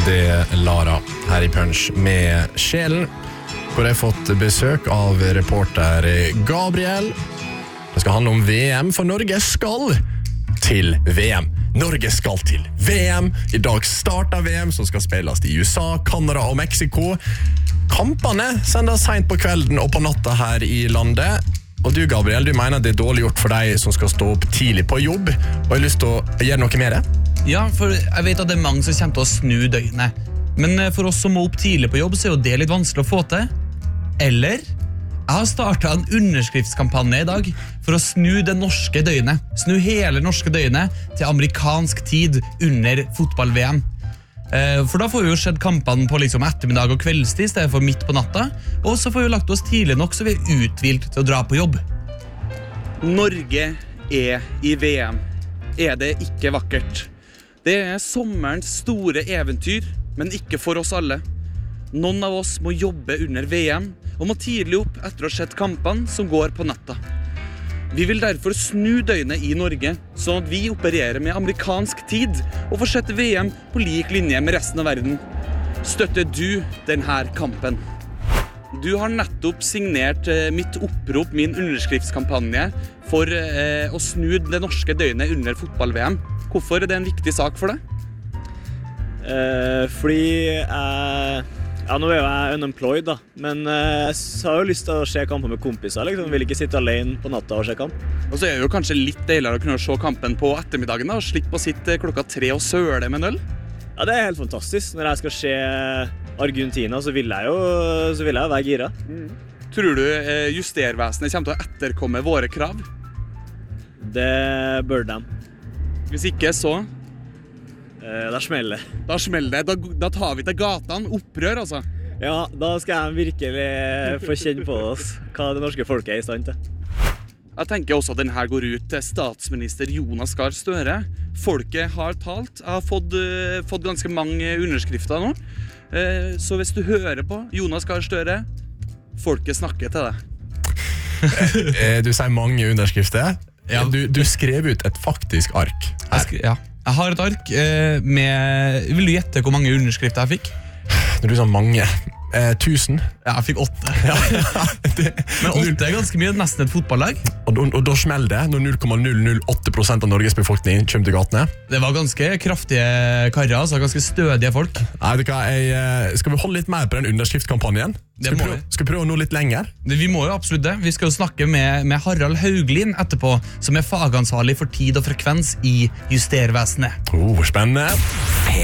Det Lara her I Punch med Sjelen, hvor jeg har fått besøk av reporter Gabriel. Det skal handle om VM, for Norge skal til VM. Norge skal til VM. I dag starter VM, som skal spilles I USA, Kanada og Mexico. Kampene sendes sent på kvelden og på natta her I landet. Og du, Gabriel, du mener det dårlig gjort for deg som skal stå opp tidlig på jobb, og har lyst til å gjøre noe med det? Ja, for jeg vet at det mange som kommer til å snu døgnet. Men for oss som må opp tidlig på jobb, så jo det litt vanskelig å få til. Eller, jeg har startet en underskriftskampanje I dag for å snu det norske døgnet. Snu hele norske døgnet til amerikansk tid under fotball-VM. For da får vi jo sett kampene på liksom ettermiddag og kveldstid I stedet for midt på natta, og så får vi lagt oss tidlig nok så vi uthvilt til å dra på jobb. Norge I VM. Det ikke vakkert? Det sommerens store eventyr, men ikke for oss alle. Noen av oss må jobbe under VM, og må tidlig opp etter å ha sett kampene som går på natta. Vi vil derfor snu døgnet I Norge, sånn at vi opererer med amerikansk tid, og får sett VM på lik linje med resten av verden. Støtter du denne kampen? Du har nettopp signert mitt opprop, min underskriftskampanje, for å snu det norske døgnet under fotball-VM. Hvorfor det en viktig sak for deg? Fordi nå jo jeg unemployed da, men jeg har jo lyst til å se kamper med kompiser, liksom. Vil ikke sitte alene på natta og se kamp. Og så det jo kanskje litt deiligere å kunne se kampen på ettermiddagen da, og slippe å sitte klokka 3 og søle med en øl? Ja, det helt fantastisk. Når jeg skal se Argentina, så vil jeg jo være gira. Tror du justervesenet kommer til å etterkomme våre krav? Det bør de. Hvis ikke, så? Da smeller det. Da smeller det. Da tar vi til gatene. Opprør, altså. Ja, da skal jeg virkelig få kjenne på oss hva det norske folket I stand til. Jeg tenker også at denne går ut til statsminister Jonas Gahr Støre. Folket har talt. Jeg har fått ganske mange underskrifter nå. Så hvis du hører på Jonas Gahr Støre, folket snakker til deg. Du sier mange underskrifter. Ja. Du skrev ut et faktisk ark her. Jeg har et ark med... Vil du gjette hvor mange underskrifter jeg fikk? Når du sa mange 1000. Ja, jeg fikk 8. Men 8 ganske mye, nesten et fotballag. Og da smeller det når 0,008% av Norges befolkning kommer til gatene. Det var ganske kraftige karer, altså ganske stødige folk. Nei, skal vi holde litt mer på den underskriftskampanjen? Skal vi prøve noe litt lenger? Vi må jo absolutt det. Vi skal jo snakke med Harald Hauglin etterpå, som fagansvarlig for tid og frekvens I justervesenet. Spennende.